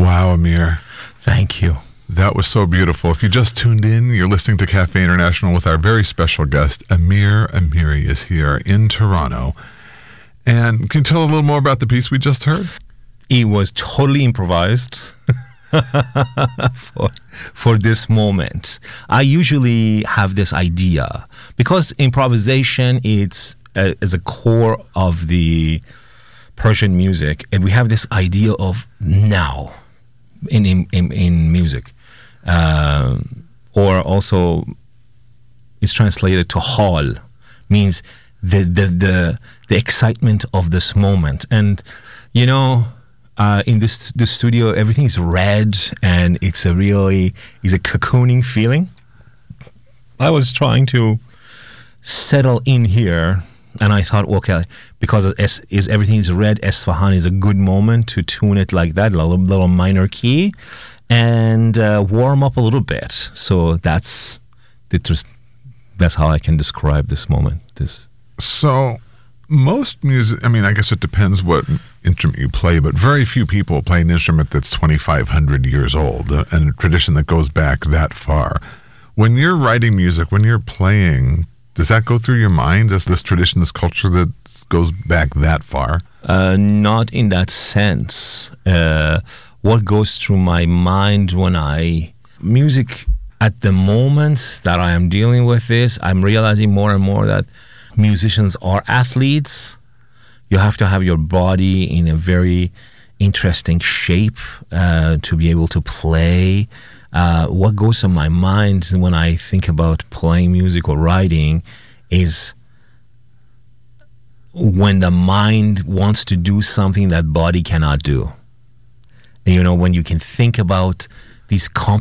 Wow, Amir. Thank you. That was so beautiful. If you just tuned in, you're listening to Cafe International with our very special guest, Amir Amiri is here in Toronto. And can you tell a little more about the piece we just heard? It was totally improvised for this moment. I usually have this idea because improvisation is a core of the Persian music, and we have this idea of now in music, or also it's translated to hal, means the excitement of this moment. And you know, in the studio, everything is red, and it's a cocooning feeling. I was trying to settle in here, and I thought, okay, because everything is red, Esfahan is a good moment to tune it like that, a little minor key, and warm up a little bit. So that's how I can describe this moment. So most music, I mean, I guess it depends what instrument you play, but very few people play an instrument that's 2,500 years old, and a tradition that goes back that far. When you're writing music, when you're playing, does that go through your mind as this tradition, this culture that goes back that far? Not in that sense. What goes through my mind when music at the moment that I am dealing with this, I'm realizing more and more that musicians are athletes. You have to have your body in a very interesting shape to be able to play. What goes in my mind when I think about playing music or writing is when the mind wants to do something that body cannot do. And, you know, when you can think about these